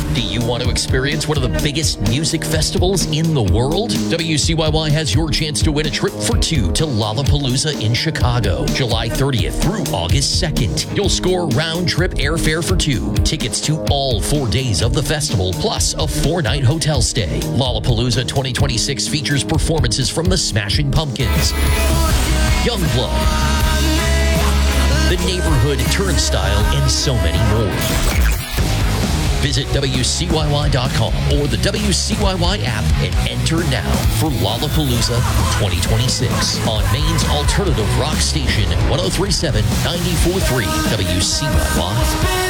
Do you want to experience one of the biggest music festivals in the world? WCYY has your chance to win a trip for two to Lollapalooza in Chicago, July 30th through August 2nd. You'll score round-trip airfare for two, tickets to all 4 days of the festival, plus a 4-night hotel stay. Lollapalooza 2026 features performances from the Smashing Pumpkins, Youngblood, The Neighborhood, Turnstile, and so many more. Visit WCYY.com or the WCYY app and enter now for Lollapalooza 2026 on Maine's alternative rock station 103.7 94.3 WCYY.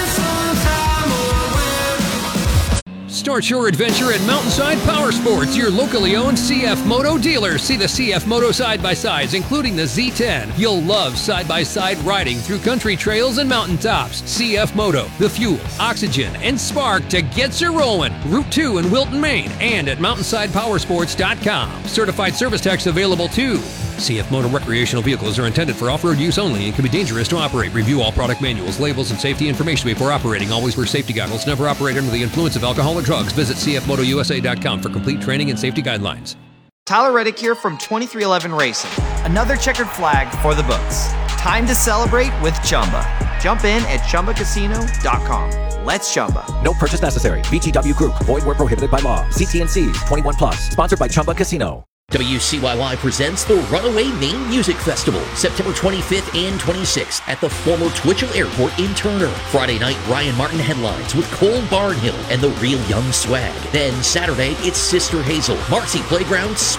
Start your adventure at Mountainside Power Sports, your locally owned CF Moto dealer. See the CF Moto side-by-sides, including the Z10. You'll love side-by-side riding through country trails and mountaintops. CF Moto, the fuel, oxygen, and spark to get you rolling. Route 2 in Wilton, Maine, and at mountainsidepowersports.com. Certified service techs available too. CF Moto recreational vehicles are intended for off-road use only and can be dangerous to operate. Review all product manuals, labels, and safety information before operating. Always wear safety goggles. Never operate under the influence of alcohol or drugs. Visit cfmotousa.com for complete training and safety guidelines. Tyler Reddick here from 2311 Racing. Another checkered flag for the books. Time to celebrate with Chumba. Jump in at ChumbaCasino.com. Let's Chumba. No purchase necessary. VGW Group. Void where prohibited by law. CT&Cs. 21 plus. Sponsored by Chumba Casino. WCYY presents the Runaway Maine Music Festival, September 25th and 26th at the former Twitchell Airport in Turner. Friday night, Ryan Martin headlines with Cole Barnhill and the Real Young Swag. Then Saturday, it's Sister Hazel, Marcy Playground,